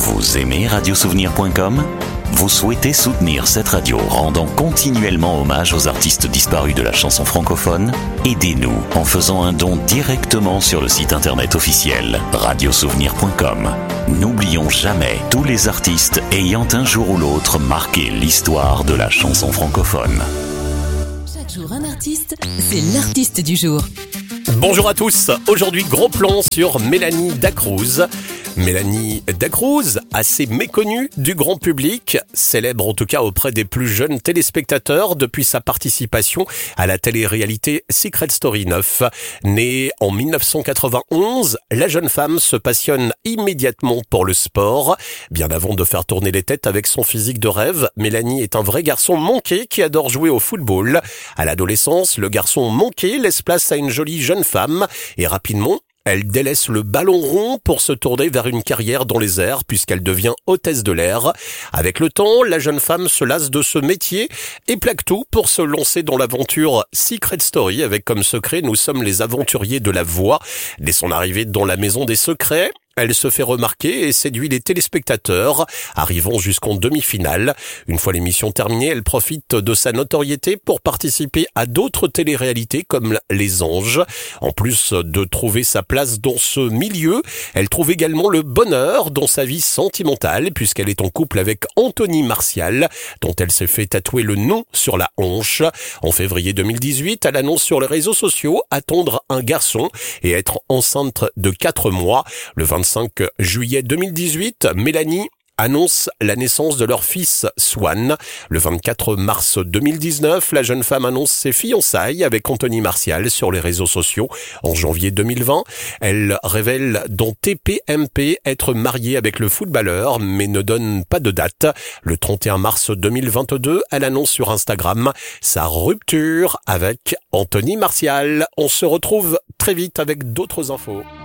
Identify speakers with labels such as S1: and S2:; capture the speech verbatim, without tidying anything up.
S1: Vous aimez radio souvenir point com ? Vous souhaitez soutenir cette radio rendant continuellement hommage aux artistes disparus de la chanson francophone ? Aidez-nous en faisant un don directement sur le site internet officiel radio souvenir point com. N'oublions jamais tous les artistes ayant un jour ou l'autre marqué l'histoire de la chanson francophone.
S2: Chaque jour un artiste, c'est l'artiste du jour.
S3: Bonjour à tous, aujourd'hui gros plan sur Mélanie Dacruz. Mélanie Dacruz, assez méconnue du grand public, célèbre en tout cas auprès des plus jeunes téléspectateurs depuis sa participation à la télé-réalité Secret Story neuf. Née en dix-neuf cent quatre-vingt-onze, la jeune femme se passionne immédiatement pour le sport. Bien avant de faire tourner les têtes avec son physique de rêve, Mélanie est un vrai garçon manqué qui adore jouer au football. À l'adolescence, le garçon manqué laisse place à une jolie jeune femme et rapidement, elle délaisse le ballon rond pour se tourner vers une carrière dans les airs puisqu'elle devient hôtesse de l'air. Avec le temps, la jeune femme se lasse de ce métier et plaque tout pour se lancer dans l'aventure Secret Story avec comme secret « Nous sommes les aventuriers de la voix ». Dès son arrivée dans la maison des secrets, elle se fait remarquer et séduit les téléspectateurs, arrivant jusqu'en demi-finale. Une fois l'émission terminée, elle profite de sa notoriété pour participer à d'autres téléréalités comme Les Anges. En plus de trouver sa place dans ce milieu, elle trouve également le bonheur dans sa vie sentimentale puisqu'elle est en couple avec Anthony Martial, dont elle s'est fait tatouer le nom sur la hanche. En février deux mille dix-huit, elle annonce sur les réseaux sociaux attendre un garçon et être enceinte de quatre mois. Le vingt-cinq juillet deux mille dix-huit, Mélanie annonce la naissance de leur fils Swan. Le vingt-quatre mars deux mille dix-neuf, la jeune femme annonce ses fiançailles avec Anthony Martial sur les réseaux sociaux. En janvier deux mille vingt, elle révèle dans T P M P être mariée avec le footballeur, mais ne donne pas de date. Le trente et un mars deux mille vingt-deux, elle annonce sur Instagram sa rupture avec Anthony Martial. On se retrouve très vite avec d'autres infos.